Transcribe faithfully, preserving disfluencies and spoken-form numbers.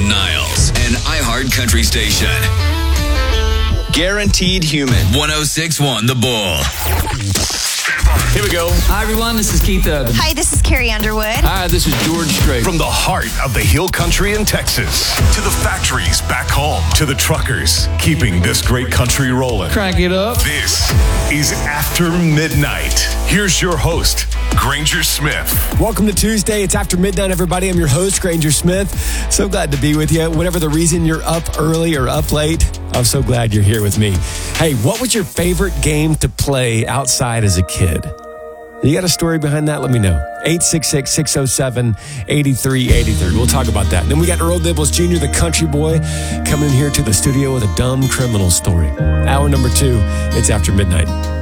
Niles, an iHeart Country station. Guaranteed Human. one oh six point one The Bull. Here we go. Hi, everyone. This is Keith Urban. Hi, this is Carrie Underwood. Hi, this is George Strait. From the heart of the Hill Country in Texas to the factories back home to the truckers keeping this great country rolling. Crank it up. This is After Midnight. Here's your host, Granger Smith. Welcome to Tuesday. It's After Midnight, everybody. I'm your host, Granger Smith. So glad to be with you. Whatever the reason you're up early or up late, I'm so glad you're here with me. Hey, what was your favorite game to play outside as a kid? You got a story behind that? Let me know. eight six six, six oh seven, eight three eight three. We'll talk about that. And then we got Earl Dibbles Junior, the country boy, coming in here to the studio with a dumb criminal story. Hour number two, it's After Midnight.